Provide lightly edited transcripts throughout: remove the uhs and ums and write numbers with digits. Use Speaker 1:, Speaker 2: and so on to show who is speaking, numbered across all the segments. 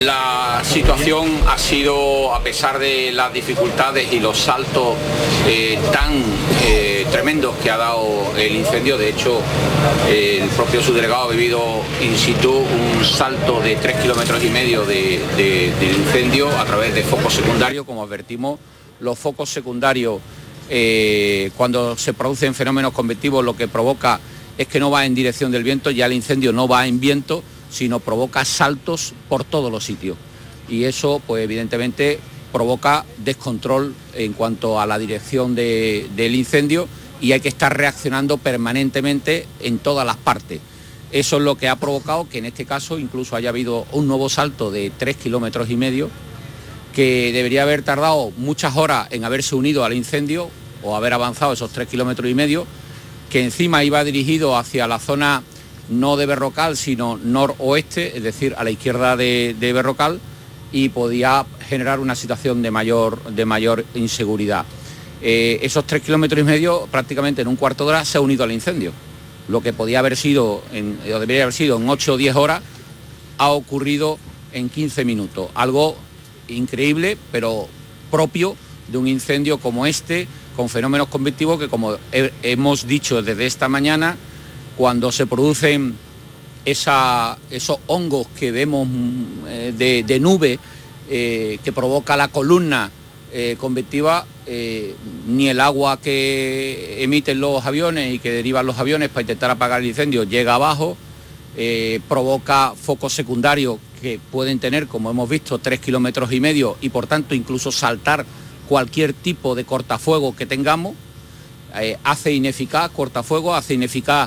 Speaker 1: La situación ha sido, a pesar de las dificultades y los saltos tan tremendos que ha dado el incendio, de hecho el propio subdelegado ha vivido in situ un salto de 3,5 kilómetros del incendio a través de focos secundarios. Como advertimos, los focos secundarios cuando se producen fenómenos convectivos lo que provoca es que no va en dirección del viento, ya el incendio no va en viento, sino provoca saltos por todos los sitios. Y eso, pues evidentemente, provoca descontrol en cuanto a la dirección del incendio y hay que estar reaccionando permanentemente en todas las partes. Eso es lo que ha provocado que en este caso incluso haya habido un nuevo salto de 3,5 kilómetros, que debería haber tardado muchas horas en haberse unido al incendio o haber avanzado esos 3,5 kilómetros, que encima iba dirigido hacia la zona no de Berrocal, sino noroeste, es decir, a la izquierda de Berrocal, y podía generar una situación de mayor inseguridad. Esos 3,5 kilómetros prácticamente en un cuarto de hora se ha unido al incendio. Lo que podía haber sido, o debería haber sido en 8 o 10 horas, ha ocurrido en 15 minutos. Algo increíble, pero propio de un incendio como este, con fenómenos convectivos que, como hemos dicho desde esta mañana, cuando se producen esos hongos que vemos de nube que provoca la columna convectiva, ni el agua que emiten los aviones y que derivan los aviones para intentar apagar el incendio llega abajo, provoca focos secundarios que pueden tener, como hemos visto, 3,5 kilómetros y por tanto incluso saltar cualquier tipo de cortafuego que tengamos, hace ineficaz cortafuego, hace ineficaz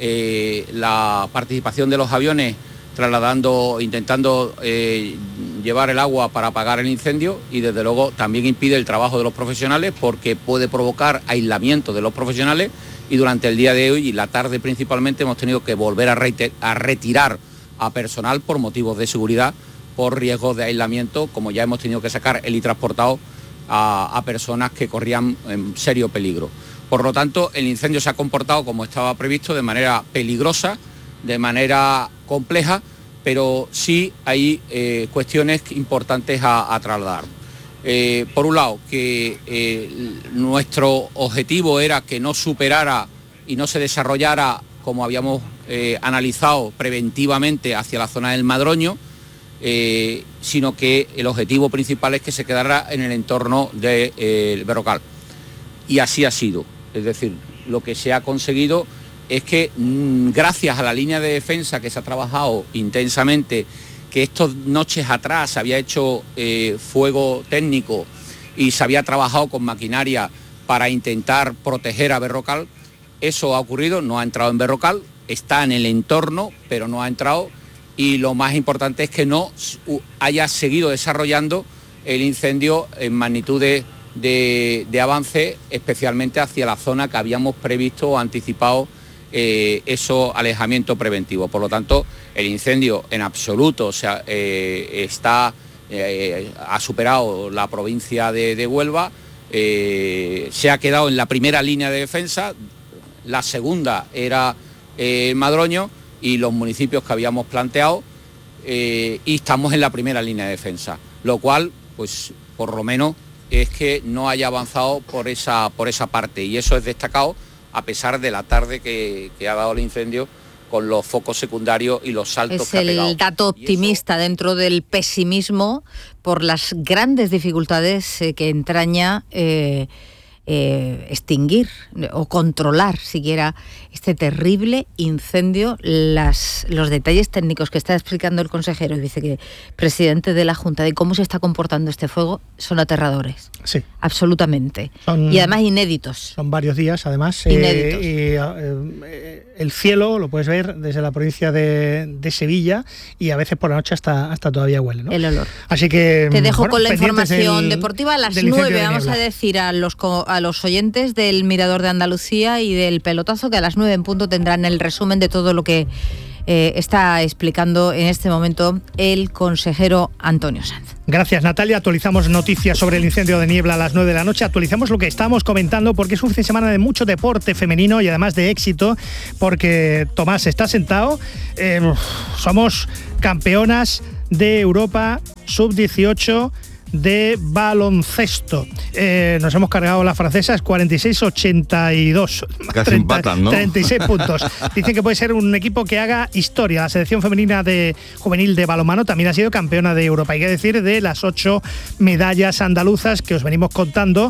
Speaker 1: la participación de los aviones intentando llevar el agua para apagar el incendio, y desde luego también impide el trabajo de los profesionales porque puede provocar aislamiento de los profesionales, y durante el día de hoy y la tarde principalmente hemos tenido que volver a retirar a personal por motivos de seguridad, por riesgos de aislamiento, como ya hemos tenido que sacar helitransportados a personas que corrían en serio peligro. Por lo tanto, el incendio se ha comportado como estaba previsto, de manera peligrosa, de manera compleja, pero sí hay cuestiones importantes a trasladar. Por un lado, que nuestro objetivo era que no superara y no se desarrollara, como habíamos analizado preventivamente, hacia la zona del Madroño, sino que el objetivo principal es que se quedara en el entorno del Berrocal. Y así ha sido. Es decir, lo que se ha conseguido es que gracias a la línea de defensa que se ha trabajado intensamente, que estas noches atrás se había hecho fuego técnico y se había trabajado con maquinaria para intentar proteger a Berrocal, eso ha ocurrido, no ha entrado en Berrocal, está en el entorno, pero no ha entrado, y lo más importante es que no haya seguido desarrollando el incendio en magnitudes de avance, especialmente hacia la zona que habíamos previsto o anticipado esos alejamientos preventivos. Por lo tanto, el incendio en absoluto ha superado la provincia de Huelva, se ha quedado en la primera línea de defensa, la segunda era Madroño y los municipios que habíamos planteado, y estamos en la primera línea de defensa, lo cual, pues, por lo menos es que no haya avanzado por esa parte, y eso es destacado a pesar de la tarde que ha dado el incendio, con los focos secundarios y los saltos que ha pegado.
Speaker 2: Es el dato optimista dentro del pesimismo por las grandes dificultades que entraña extinguir o controlar siquiera este terrible incendio. Los detalles técnicos que está explicando el consejero y vicepresidente de la Junta de cómo se está comportando este fuego son aterradores. Sí. Absolutamente. Y además inéditos.
Speaker 3: Son varios días, además.
Speaker 2: Inéditos.
Speaker 3: El cielo lo puedes ver desde la provincia de Sevilla, y a veces por la noche hasta todavía huele, ¿no?
Speaker 2: El olor.
Speaker 3: Así que
Speaker 2: te dejo con la información deportiva a las 9. Vamos a decir a los oyentes del Mirador de Andalucía y del Pelotazo que a las 9 en punto tendrán el resumen de todo lo que está explicando en este momento el consejero Antonio Sanz.
Speaker 3: Gracias, Natalia. Actualizamos noticias sobre el incendio de Niebla a las 9 de la noche. Actualizamos lo que estamos comentando porque es un fin de semana de mucho deporte femenino y además de éxito, porque Tomás está sentado. Somos campeonas de Europa sub-18 de baloncesto. Nos hemos cargado las francesas 46-82.
Speaker 4: Casi empatan, ¿no?
Speaker 3: 36 puntos. Dicen que puede ser un equipo que haga historia. La selección femenina juvenil de balonmano también ha sido campeona de Europa. Hay que decir de las 8 medallas andaluzas que os venimos contando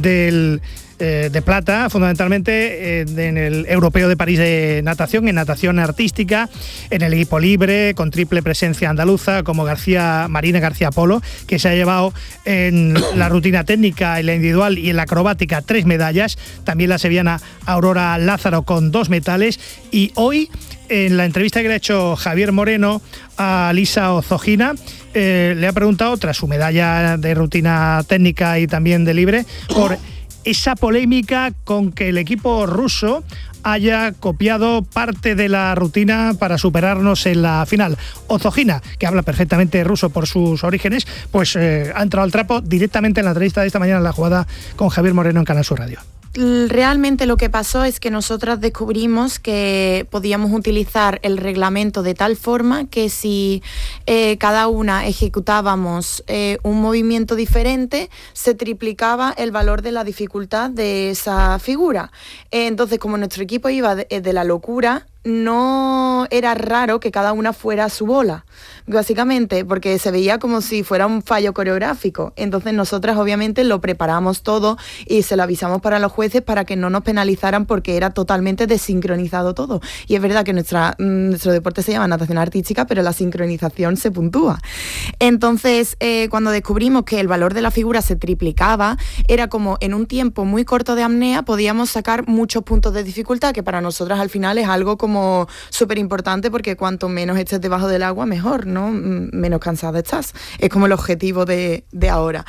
Speaker 3: de plata, fundamentalmente en el Europeo de París de natación, en natación artística, en el equipo libre, con triple presencia andaluza, como Marina García Polo, que se ha llevado en la rutina técnica, en la individual y en la acrobática 3 medallas. También la sevillana Aurora Lázaro con 2 metales. Y hoy, en la entrevista que le ha hecho Javier Moreno a Lisa Ozogina, le ha preguntado, tras su medalla de rutina técnica y también de libre, por esa polémica con que el equipo ruso haya copiado parte de la rutina para superarnos en la final. Ozogina, que habla perfectamente ruso por sus orígenes, pues ha entrado al trapo directamente en la entrevista de esta mañana en La Jugada con Javier Moreno en Canal Sur Radio.
Speaker 5: Realmente lo que pasó es que nosotras descubrimos que podíamos utilizar el reglamento de tal forma que si cada una ejecutábamos un movimiento diferente, se triplicaba el valor de la dificultad de esa figura. Entonces, como nuestro equipo iba de la locura, no era raro que cada una fuera a su bola, básicamente, porque se veía como si fuera un fallo coreográfico. Entonces nosotras obviamente lo preparamos todo y se lo avisamos para los jueces para que no nos penalizaran, porque era totalmente desincronizado todo. Y es verdad que nuestro deporte se llama natación artística, pero la sincronización se puntúa. Entonces, cuando descubrimos que el valor de la figura se triplicaba, era como en un tiempo muy corto de apnea podíamos sacar muchos puntos de dificultad, que para nosotras al final es algo como súper importante, porque cuanto menos estés debajo del agua, mejor, ¿no? Menos cansada estás. Es como el objetivo de ahora.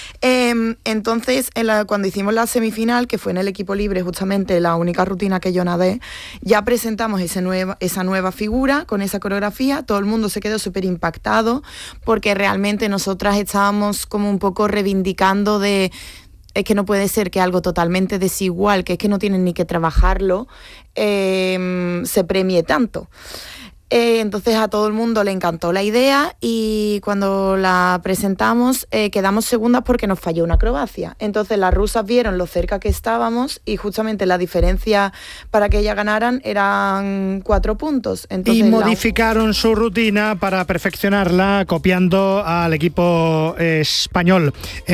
Speaker 5: Entonces, cuando hicimos la semifinal, que fue en el equipo libre, justamente la única rutina que yo nadé, ya presentamos esa nueva figura con esa coreografía. Todo el mundo se quedó súper impactado, porque realmente nosotras estábamos como un poco reivindicando es que no puede ser que algo totalmente desigual, que es que no tienen ni que trabajarlo, se premie tanto. Entonces a todo el mundo le encantó la idea, y cuando la presentamos quedamos segundas porque nos falló una acrobacia. Entonces las rusas vieron lo cerca que estábamos, y justamente la diferencia para que ellas ganaran eran 4 puntos. Entonces,
Speaker 3: y modificaron su rutina para perfeccionarla, copiando al equipo español.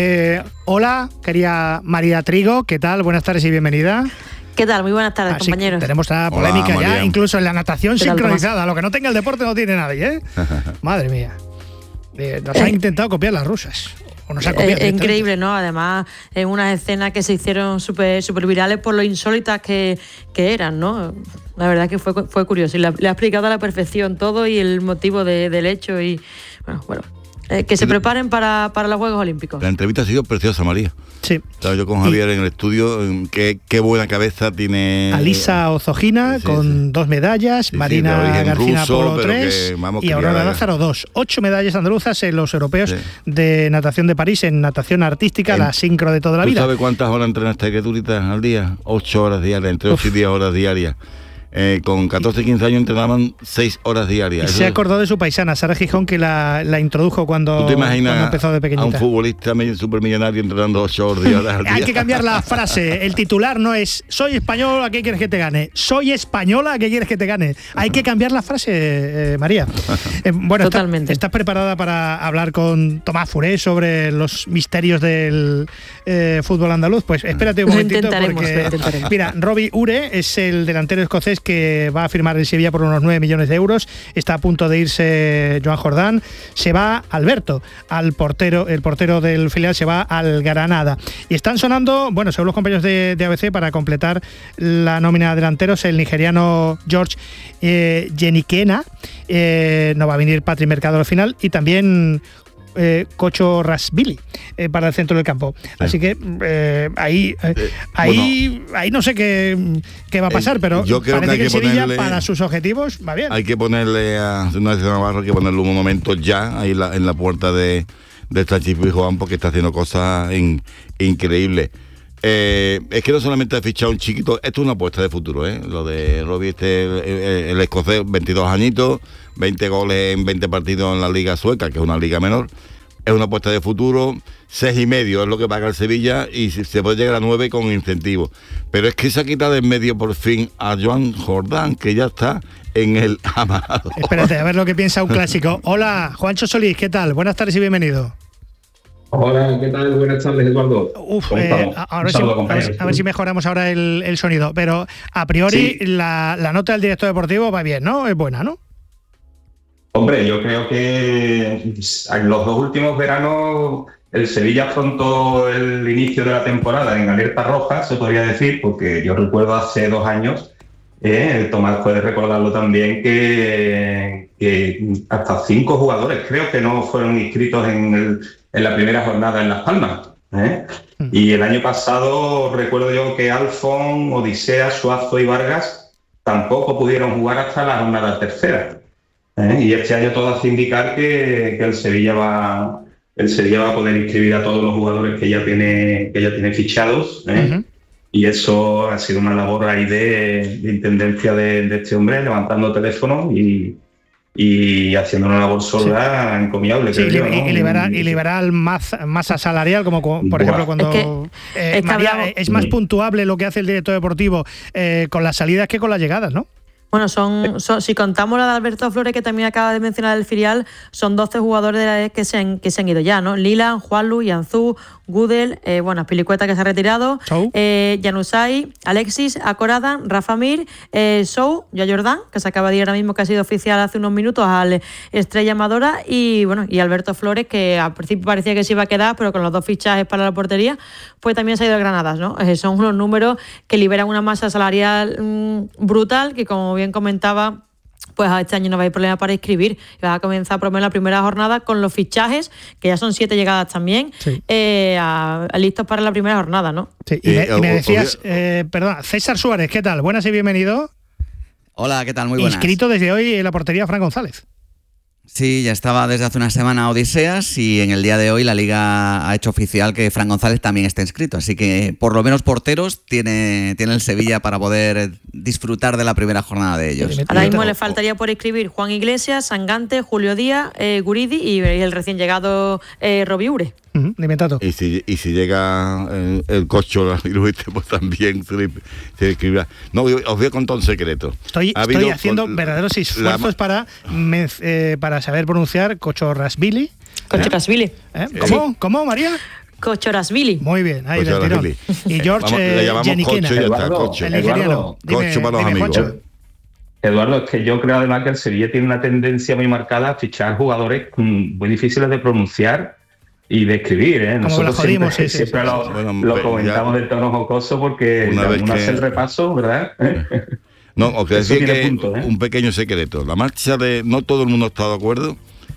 Speaker 3: Hola, querida María Trigo, ¿qué tal? Buenas tardes y bienvenida.
Speaker 6: ¿Qué tal? Muy buenas tardes, compañeros.
Speaker 3: Tenemos la polémica. Hola, ya, incluso en la natación sincronizada. Lo que no tenga el deporte no tiene nadie, ¿eh? Madre mía. Nos han intentado copiar las rusas. O nos han copiado.
Speaker 6: Increíble, ¿no? Además, en unas escenas que se hicieron súper virales por lo insólitas que eran, ¿no? La verdad que fue curioso. Y le ha explicado a la perfección todo y el motivo del hecho. Y bueno. Que se preparen para los Juegos Olímpicos.
Speaker 4: La entrevista ha sido preciosa, María.
Speaker 3: Sí.
Speaker 4: Estaba yo con Javier en el estudio. Qué buena cabeza tiene
Speaker 3: Alisa Ozogina, con 2 medallas, Marina García Polo 3 y Aurora Lázaro 2. 8 medallas andaluzas en los europeos de natación de París, en natación artística, la sincro de toda la vida.
Speaker 4: ¿Tú sabes cuántas horas entrenas criaturitas al día? 8 horas diarias, entre 8 y 10 horas diarias. Con 14, 15 años entrenaban 6 horas diarias.
Speaker 3: Y se acordó de su paisana, Sara Gijón, que la introdujo cuando empezó de pequeñita.
Speaker 4: A un futbolista supermillonario entrenando 8 horas diarias al día.
Speaker 3: Hay que cambiar la frase. El titular no es soy español, ¿a qué quieres que te gane? Soy española, ¿a qué quieres que te gane? Hay que cambiar la frase, María. Bueno,
Speaker 6: totalmente.
Speaker 3: ¿Estás preparada para hablar con Tomás Furé sobre los misterios del fútbol andaluz? Pues espérate un momentito, porque mira, Robbie Ure es el delantero escocés que va a firmar en Sevilla por unos 9 millones de euros. Está a punto de irse Joan Jordán. Se va Alberto, el portero del filial, se va al Granada. Y están sonando, según los compañeros de ABC, para completar la nómina de delanteros, el nigeriano George Yenikena. No va a venir Patrick Mercado al final, y también Cocho Rasvili para el centro del campo. Así que ahí no sé qué va a pasar, pero
Speaker 4: yo creo
Speaker 3: parece
Speaker 4: que hay que
Speaker 3: Sevilla,
Speaker 4: ponerle,
Speaker 3: para sus objetivos, va bien.
Speaker 4: Hay que ponerle a Navarro, hay que ponerle un monumento ya ahí en la puerta de Chachipo y Juan, porque está haciendo cosas increíbles. Es que no solamente ha fichado un chiquito, esto es una apuesta de futuro, lo de Robbie, el escocés, 22 añitos, 20 goles en 20 partidos en la Liga Sueca, que es una liga menor. Es una apuesta de futuro, 6,5 es lo que paga el Sevilla y se puede llegar a 9 con incentivos. Pero es que se ha quitado en medio por fin a Joan Jordán, que ya está en el Amado.
Speaker 3: Espérate, a ver lo que piensa un clásico. Hola, Juancho Solís, ¿qué tal? Buenas tardes y bienvenido.
Speaker 7: Hola, ¿qué tal? Buenas tardes, Eduardo.
Speaker 3: A ver si mejoramos ahora el sonido. Pero a priori sí. la nota del director deportivo va bien, ¿no? Es buena, ¿no?
Speaker 7: Hombre, yo creo que en los 2 últimos veranos el Sevilla afrontó el inicio de la temporada en alerta roja, se podría decir, porque yo recuerdo hace 2 años, Tomás puede recordarlo también, que hasta 5 jugadores creo que no fueron inscritos en la primera jornada en Las Palmas. Y el año pasado recuerdo yo que Alfon, Odisea, Suazo y Vargas tampoco pudieron jugar hasta la jornada tercera. Y este año todo hace indicar que el Sevilla va a poder inscribir a todos los jugadores que ya tiene fichados. Y eso ha sido una labor ahí de intendencia de este hombre, levantando teléfonos y haciendo una labor sorda encomiable.
Speaker 3: Sí, y liberar masa salarial, como por ejemplo cuando María, es más puntuable lo que hace el director deportivo con las salidas que con las llegadas, ¿no?
Speaker 6: Bueno, si contamos la de Alberto Flores, que también acaba de mencionar el filial, son 12 jugadores de la que se han ido ya, ¿no? Lilan, Juanlu, Yanzú, Gudel, Pilicueta, que se ha retirado, Januzaj, Alexis, Acorada, Rafa Mir, Sou, ya Jordán, que se acaba de ir ahora mismo, que ha sido oficial hace unos minutos al Estrella Amadora, y Alberto Flores, que al principio parecía que se iba a quedar, pero con los 2 fichajes para la portería, pues también se ha ido a Granadas, ¿no? Son unos números que liberan una masa salarial brutal, que como bien comentaba, pues este año no va a haber problema para inscribir. Va a comenzar por lo menos la primera jornada con los fichajes, que ya son 7 llegadas también, sí. Listos para la primera jornada, ¿no?
Speaker 3: Sí. Y me decías, César Suárez, ¿qué tal? Buenas y bienvenido.
Speaker 8: Hola, ¿qué tal? Muy buenas.
Speaker 3: Inscrito desde hoy en la portería Fran González.
Speaker 8: Sí, ya estaba desde hace una semana Odiseas y en el día de hoy la Liga ha hecho oficial que Fran González también está inscrito. Así que por lo menos porteros tiene el Sevilla para poder disfrutar de la primera jornada de ellos.
Speaker 6: Ahora mismo le faltaría por inscribir Juan Iglesias, Sangante, Julio Díaz, Guridi y el recién llegado Robbie Ure.
Speaker 4: Y si llega el Cocho Luis, pues también se escribirá. No, os voy a contar un secreto.
Speaker 3: Estoy haciendo verdaderos esfuerzos para saber pronunciar Kochorashvili.
Speaker 6: Kochorashvili.
Speaker 3: ¿Cómo, María?
Speaker 6: Kochorashvili.
Speaker 3: Muy bien, ahí del tirón. Y George
Speaker 4: le llamamos
Speaker 3: Jeniquena.
Speaker 4: Cocho y ya está, Cocho.
Speaker 3: El nigeriano.
Speaker 4: Cocho para los amigos.
Speaker 7: Eduardo, es que yo creo además que el Sevilla tiene una tendencia muy marcada a fichar jugadores muy difíciles de pronunciar y de escribir, Nosotros siempre lo comentamos del tono jocoso porque uno hace el repaso, ¿verdad?
Speaker 4: No, os quiero decir que un pequeño secreto. La marcha no todo el mundo está de acuerdo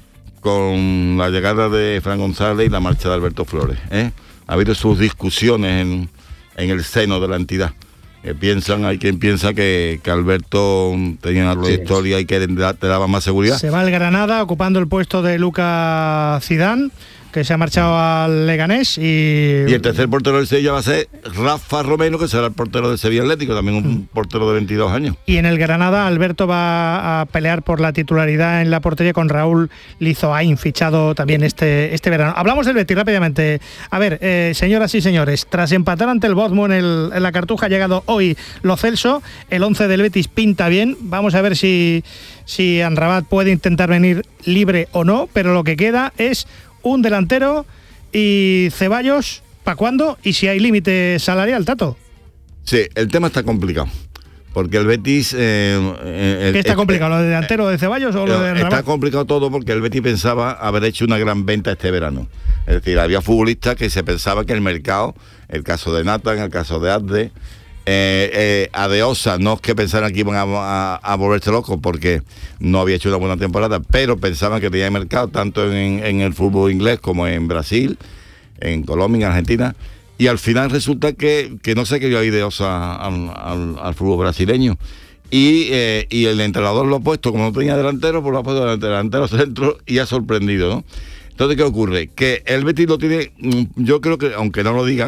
Speaker 4: con la llegada de Fran González y la marcha de Alberto Flores. Ha habido sus discusiones en el seno de la entidad. Hay quien piensa que Alberto tenía una trayectoria y que te daba más seguridad.
Speaker 3: Se va al Granada ocupando el puesto de Luca Zidane, que se ha marchado al Leganés y
Speaker 4: el tercer portero del Sevilla va a ser Rafa Romero, que será el portero del Sevilla Atlético, también un portero de 22 años.
Speaker 3: Y en el Granada Alberto va a pelear por la titularidad en la portería con Raúl Lizoain, fichado también este verano. Hablamos del Betis rápidamente. A ver, señoras y señores, tras empatar ante el Bournemouth en la Cartuja, ha llegado hoy Lo Celso. El 11 del Betis pinta bien. Vamos a ver si Amrabat puede intentar venir libre o no, pero lo que queda es un delantero y Ceballos, ¿para cuándo? Y si hay límite salarial, Tato.
Speaker 4: Sí, el tema está complicado, porque el Betis...
Speaker 3: ¿Qué está complicado? ¿Lo de delantero de Ceballos o lo de Amrabat?
Speaker 4: Está complicado todo porque el Betis pensaba haber hecho una gran venta este verano. Es decir, había futbolistas que se pensaba que el mercado, el caso de Nathan, el caso de Adde, Adeosa, no es que pensaran que iban a volverse locos porque no había hecho una buena temporada, pero pensaban que tenía mercado tanto en el fútbol inglés como en Brasil, en Colombia, en Argentina, y al final resulta que no se quería ir Adeosa al fútbol brasileño. Y el entrenador lo ha puesto, como no tenía delantero, pues lo ha puesto delantero centro y ha sorprendido, ¿no? Entonces, ¿qué ocurre? Que el Betis lo tiene, yo creo que, aunque no lo digan,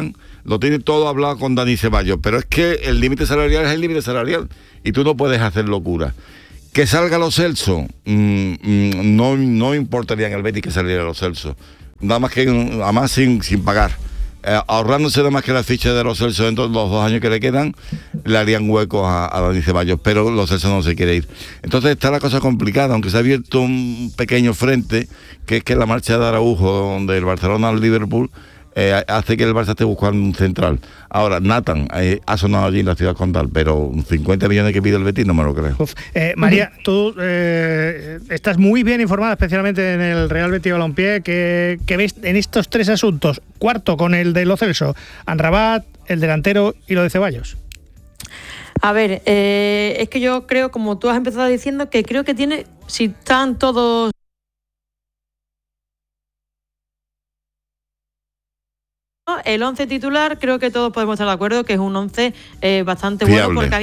Speaker 4: lo tiene todo hablado con Dani Ceballos, pero es que el límite salarial es el límite salarial y tú no puedes hacer locura. Que salga Lo Celso, no importaría en el Betis que saliera Lo Celso, nada más que además sin pagar. Ahorrándose nada más que la ficha de Lo Celso dentro de los 2 años que le quedan, le harían huecos a Dani Ceballos, pero Lo Celso no se quiere ir. Entonces está la cosa complicada, aunque se ha abierto un pequeño frente, que es que la marcha de Araujo del Barcelona al Liverpool hace que el Barça esté buscando un central. Ahora, Nathan ha sonado allí en la ciudad condal, pero 50 millones que pide el Betis no me lo creo.
Speaker 3: María, tú estás muy bien informada, especialmente en el Real Betis Balompié, que ves en estos 3 asuntos, cuarto con el de Lo Celso, Amrabat, el delantero y lo de Ceballos.
Speaker 6: A ver, es que yo creo, como tú has empezado diciendo, que creo que tiene, si están todos el 11 titular, creo que todos podemos estar de acuerdo que es un 11 bastante
Speaker 4: fiable.
Speaker 6: bueno, porque a mí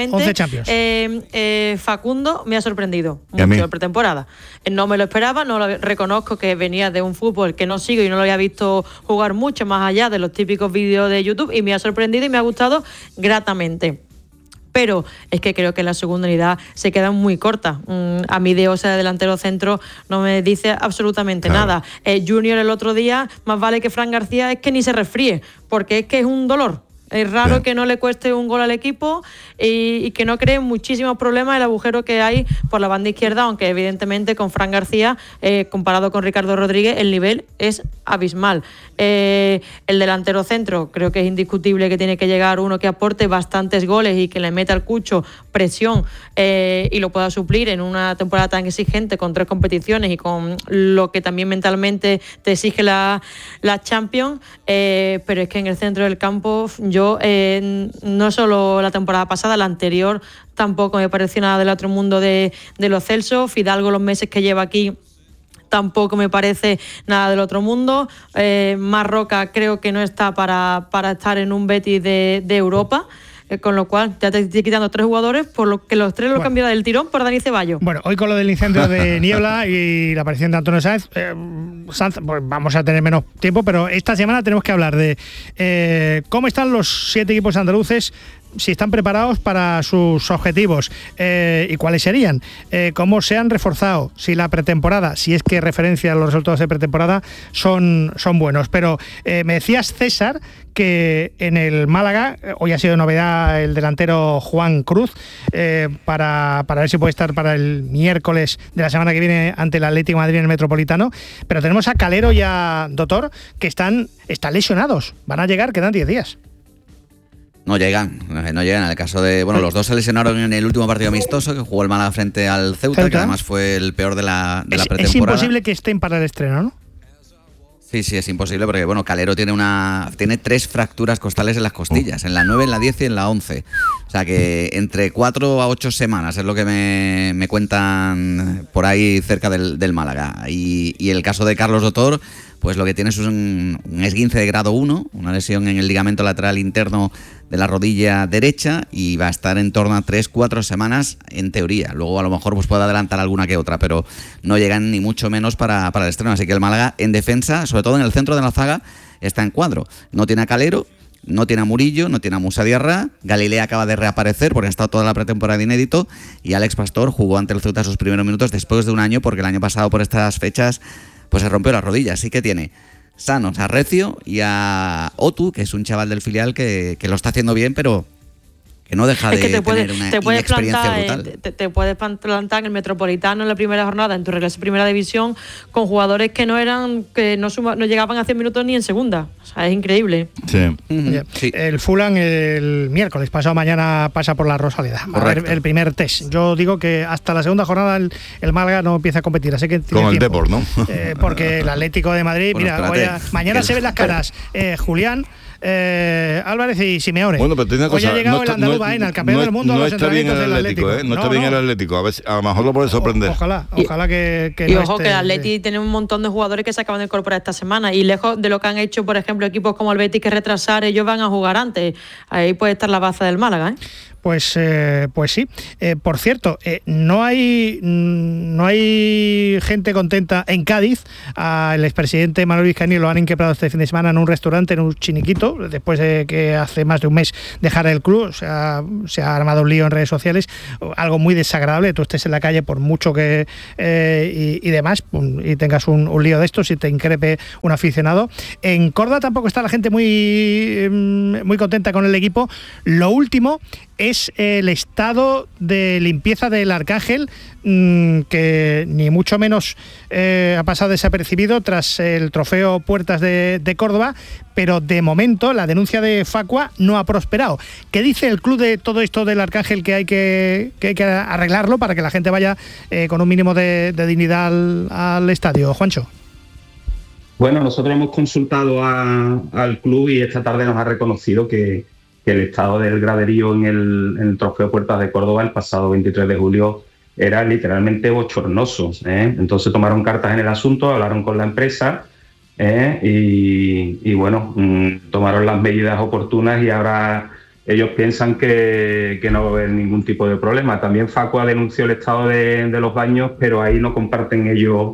Speaker 6: personalmente Facundo me ha sorprendido mucho en pretemporada. No me lo esperaba, reconozco que venía de un fútbol que no sigo y no lo había visto jugar mucho más allá de los típicos vídeos de YouTube, y me ha sorprendido y me ha gustado gratamente. Pero es que creo que la segunda unidad se queda muy corta. A mí de Osa de delantero centro no me dice absolutamente nada. Junior el otro día, más vale que Fran García es que ni se resfríe, porque es que es un dolor. Es raro que no le cueste un gol al equipo y que no cree muchísimos problemas el agujero que hay por la banda izquierda, aunque evidentemente con Fran García, comparado con Ricardo Rodríguez, el nivel es abismal. El delantero centro, creo que es indiscutible que tiene que llegar uno que aporte bastantes goles y que le meta al cucho presión y lo pueda suplir en una temporada tan exigente, con 3 competiciones y con lo que también mentalmente te exige la Champions, pero es que en el centro del campo yo, no solo la temporada pasada, la anterior tampoco me pareció nada del otro mundo de Lo Celso. Fidalgo, los meses que lleva aquí, tampoco me parece nada del otro mundo. Marroca creo que no está para estar en un Betis de Europa. Con lo cual ya te estoy quitando 3 jugadores, por lo que los 3 lo cambiaron del tirón por Dani Ceballos. Bueno,
Speaker 3: hoy con lo del incendio de Niebla y la aparición de Antonio Sáenz, pues vamos a tener menos tiempo, pero esta semana tenemos que hablar de cómo están los 7 equipos andaluces, si están preparados para sus objetivos y cuáles serían, cómo se han reforzado, si la pretemporada, si es que referencia a los resultados de pretemporada son buenos. Pero me decías, César, que en el Málaga hoy ha sido novedad el delantero Juan Cruz, para ver si puede estar para el miércoles de la semana que viene ante el Atlético de Madrid en el Metropolitano. Pero tenemos a Calero y a Dotor, que están lesionados, van a llegar, quedan 10 días.
Speaker 8: No llegan. En el caso de... Bueno, los 2 se lesionaron en el último partido amistoso que jugó el Málaga frente al Ceuta, que además fue el peor de la pretemporada.
Speaker 3: Es imposible que estén para el estreno, ¿no?
Speaker 8: Sí, es imposible porque, bueno, Calero tiene 3 fracturas costales en las costillas, en la 9, en la 10 y en la 11. O sea que entre 4 a 8 semanas es lo que me cuentan por ahí cerca del Málaga. Y el caso de Carlos Dotor, pues lo que tiene es un esguince de grado 1, una lesión en el ligamento lateral interno de la rodilla derecha, y va a estar en torno a 3-4 semanas en teoría. Luego a lo mejor pues puede adelantar alguna que otra, pero no llegan ni mucho menos para el estreno. Así que el Málaga en defensa, sobre todo en el centro de la zaga, está en cuadro. No tiene a Calero, no tiene a Murillo, no tiene a Musa Diarra. Galilea acaba de reaparecer porque ha estado toda la pretemporada de inédito, y Alex Pastor jugó ante el Ceuta sus primeros minutos después de un año, porque el año pasado por estas fechas pues se rompió la rodilla. Así que tiene sanos a Recio y a Otu, que es un chaval del filial que lo está haciendo bien, pero que no deja de tener una inexperiencia brutal.
Speaker 6: Te puedes plantar en el Metropolitano en la primera jornada, en tu regreso a primera división, con jugadores que no llegaban a 100 minutos ni en segunda. O sea, es increíble.
Speaker 4: Sí.
Speaker 3: Sí. El Fulham el miércoles, pasado mañana, pasa por la Rosaleda. A ver el primer test. Yo digo que hasta la segunda jornada el Málaga no empieza a competir, así que
Speaker 4: con el Depor, ¿no?
Speaker 3: Porque el Atlético de Madrid,
Speaker 8: bueno,
Speaker 3: mañana se ven las caras. Julián Álvarez y Simeone.
Speaker 4: Bueno, pero tiene una cosa,
Speaker 3: hoy ha llegado el andaluz Baena, el campeón del mundo, a los entrenamientos del Atlético.
Speaker 4: No está bien el Atlético, a lo mejor lo puede sorprender.
Speaker 3: Ojalá que
Speaker 6: y no ojo, que el Atlético tiene un montón de jugadores que se acaban de incorporar esta semana, y lejos de lo que han hecho, por ejemplo, equipos como el Betis, que retrasar, ellos van a jugar antes. Ahí puede estar la baza del Málaga,
Speaker 3: Pues sí. Por cierto, no hay gente contenta en Cádiz. El expresidente Manuel Vizcaíno lo han inquebrado este fin de semana en un restaurante, en un chiniquito, después de que hace más de un mes dejara el club. Se ha armado un lío en redes sociales, algo muy desagradable. Tú estés en la calle por mucho que y demás, y tengas un lío de estos y te increpe un aficionado. En Córdoba tampoco está la gente muy contenta con el equipo. Lo último es el estado de limpieza del Arcángel, que ni mucho menos ha pasado desapercibido tras el trofeo Puertas de Córdoba, pero de momento la denuncia de Facua no ha prosperado. ¿Qué dice el club de todo esto del Arcángel que hay que arreglarlo para que la gente vaya con un mínimo de dignidad al estadio, Juancho?
Speaker 7: Bueno, nosotros hemos consultado al club y esta tarde nos ha reconocido que el estado del graderío en el trofeo Puertas de Córdoba el pasado 23 de julio era literalmente bochornoso. Entonces tomaron cartas en el asunto, hablaron con la empresa y bueno, tomaron las medidas oportunas y ahora ellos piensan que no va a haber ningún tipo de problema. También Facua denunció el estado de los baños, pero ahí no comparten ellos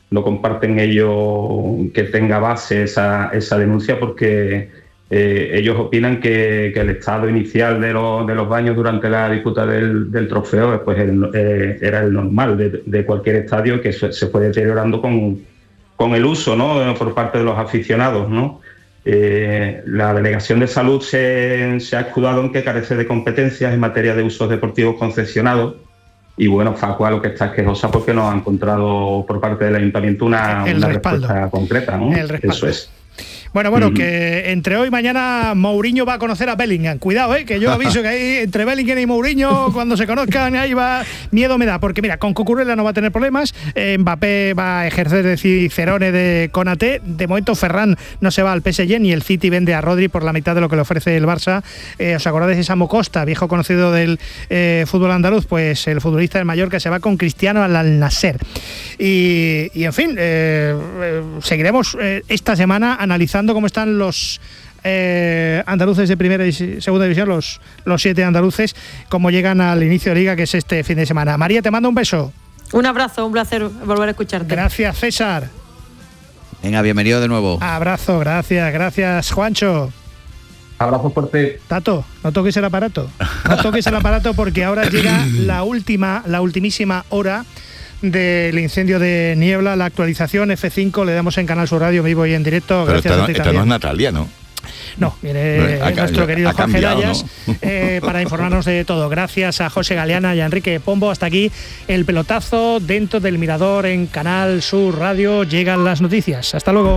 Speaker 7: que tenga base esa denuncia, porque ellos opinan que el estado inicial de los baños durante la disputa del trofeo pues era el normal de cualquier estadio, que se fue deteriorando con el uso, ¿no?, por parte de los aficionados, ¿no? La Delegación de Salud se ha escudado en que carece de competencias en materia de usos deportivos concesionados. Y bueno, Facua lo que está es quejosa porque no ha encontrado por parte del ayuntamiento una respuesta concreta, ¿no? Eso es.
Speaker 3: Bueno, que entre hoy y mañana Mourinho va a conocer a Bellingham. Cuidado, que yo aviso que ahí entre Bellingham y Mourinho, cuando se conozcan, ahí va, miedo me da, porque mira, con Cucurella no va a tener problemas, Mbappé va a ejercer de Cicerone de Konaté, de momento Ferran no se va al PSG, ni el City vende a Rodri por la mitad de lo que le ofrece el Barça. ¿Os acordáis de Samu Costa, viejo conocido del fútbol andaluz? Pues el futbolista del Mallorca se va con Cristiano al Al-Nassr. Y en fin, seguiremos esta semana analizando cómo están los andaluces de primera y segunda división, los 7 andaluces, cómo llegan al inicio de liga, que es este fin de semana. María, te mando un beso.
Speaker 6: Un abrazo, un placer volver a escucharte.
Speaker 3: Gracias, César.
Speaker 8: Venga, bienvenido de nuevo.
Speaker 3: Abrazo, gracias, Juancho.
Speaker 7: Abrazo fuerte.
Speaker 3: Tato, no toques el aparato. No toques el aparato, porque ahora llega la ultimísima hora del incendio de Niebla, la actualización F5, le damos en Canal Sur Radio, vivo y en directo.
Speaker 4: Pero
Speaker 3: gracias a ti.
Speaker 4: Esta no es Natalia, ¿no?
Speaker 3: No, viene nuestro querido Jorge Layas, ¿no? Para informarnos de todo. Gracias a José Galeana y a Enrique Pombo. Hasta aquí el pelotazo dentro del Mirador en Canal Sur Radio. Llegan las noticias. Hasta luego.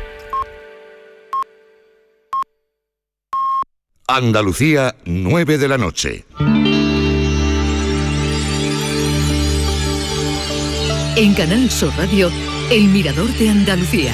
Speaker 9: Andalucía, 9 de la noche.
Speaker 10: En Canal Sur Radio, El Mirador de Andalucía.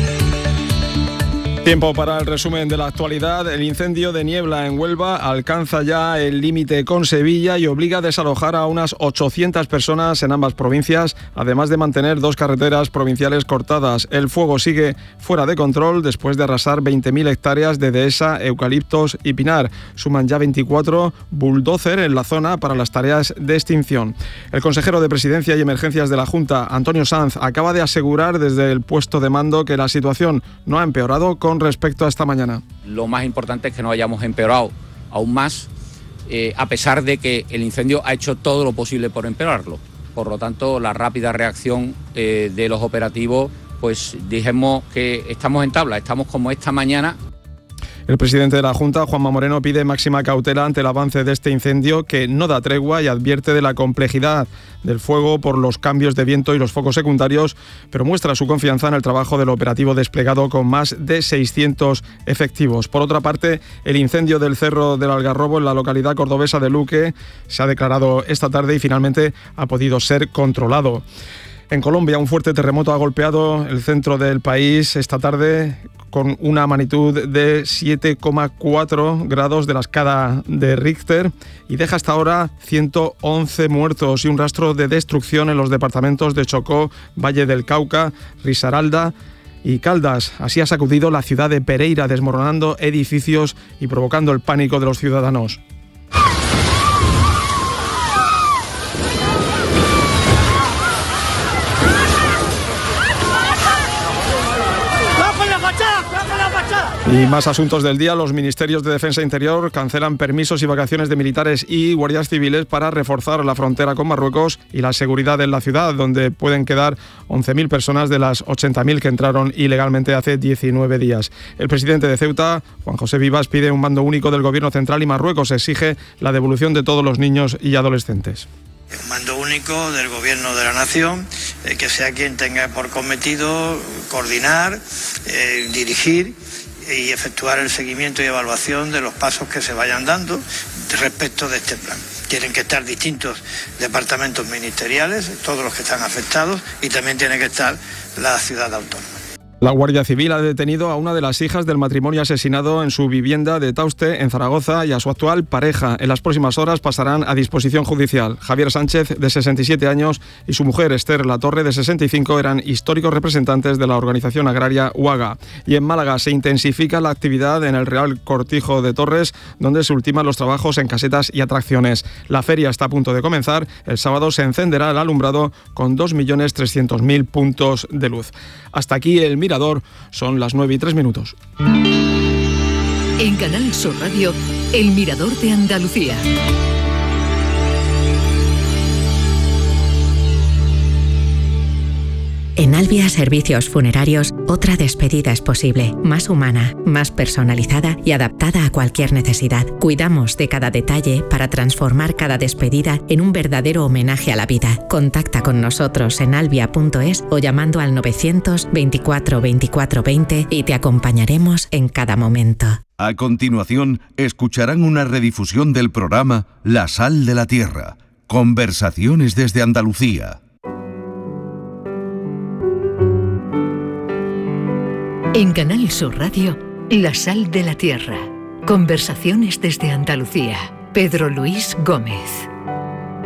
Speaker 11: Tiempo para el resumen de la actualidad. El incendio de Niebla en Huelva alcanza ya el límite con Sevilla y obliga a desalojar a unas 800 personas en ambas provincias, además de mantener 2 carreteras provinciales cortadas. El fuego sigue fuera de control después de arrasar 20.000 hectáreas de dehesa, eucaliptos y pinar. Suman ya 24 bulldozer en la zona para las tareas de extinción. El consejero de Presidencia y Emergencias de la Junta, Antonio Sanz, acaba de asegurar desde el puesto de mando que la situación no ha empeorado con respecto a esta mañana.
Speaker 1: Lo más importante es que no hayamos empeorado aún más, a pesar de que el incendio ha hecho todo lo posible por empeorarlo. Por lo tanto, la rápida reacción de los operativos, pues dijimos que estamos en tabla, estamos como esta mañana.
Speaker 11: El presidente de la Junta, Juanma Moreno, pide máxima cautela ante el avance de este incendio, que no da tregua, y advierte de la complejidad del fuego por los cambios de viento y los focos secundarios, pero muestra su confianza en el trabajo del operativo desplegado con más de 600 efectivos. Por otra parte, el incendio del Cerro del Algarrobo en la localidad cordobesa de Luque se ha declarado esta tarde y finalmente ha podido ser controlado. En Colombia, un fuerte terremoto ha golpeado el centro del país esta tarde con una magnitud de 7,4 grados de la escala de Richter y deja hasta ahora 111 muertos y un rastro de destrucción en los departamentos de Chocó, Valle del Cauca, Risaralda y Caldas. Así ha sacudido la ciudad de Pereira, desmoronando edificios y provocando el pánico de los ciudadanos. Y más asuntos del día. Los ministerios de Defensa e Interior cancelan permisos y vacaciones de militares y guardias civiles para reforzar la frontera con Marruecos y la seguridad en la ciudad, donde pueden quedar 11.000 personas de las 80.000 que entraron ilegalmente hace 19 días. El presidente de Ceuta, Juan José Vivas, pide un mando único del gobierno central y Marruecos exige la devolución de todos los niños y adolescentes.
Speaker 12: Un mando único del gobierno de la nación, que sea quien tenga por cometido coordinar, dirigir y efectuar el seguimiento y evaluación de los pasos que se vayan dando respecto de este plan. Tienen que estar distintos departamentos ministeriales, todos los que están afectados, y también tiene que estar la ciudad autónoma.
Speaker 11: La Guardia Civil ha detenido a una de las hijas del matrimonio asesinado en su vivienda de Tauste, en Zaragoza, y a su actual pareja. En las próximas horas pasarán a disposición judicial. Javier Sánchez, de 67 años, y su mujer Esther Latorre, de 65, eran históricos representantes de la organización agraria UAGA. Y en Málaga se intensifica la actividad en el Real Cortijo de Torres, donde se ultiman los trabajos en casetas y atracciones. La feria está a punto de comenzar. El sábado se encenderá el alumbrado con 2.300.000 puntos de luz. Hasta aquí el Mirador, son las 9:03.
Speaker 10: En Canal Sur Radio, El Mirador de Andalucía.
Speaker 13: En Albia Servicios Funerarios, otra despedida es posible, más humana, más personalizada y adaptada a cualquier necesidad. Cuidamos de cada detalle para transformar cada despedida en un verdadero homenaje a la vida. Contacta con nosotros en albia.es o llamando al 900 24 24 20 y te acompañaremos en cada momento.
Speaker 14: A continuación, escucharán una redifusión del programa La Sal de la Tierra. Conversaciones desde Andalucía.
Speaker 10: En Canal Sur Radio, La Sal de la Tierra. Conversaciones desde Andalucía. Pedro Luis Gómez.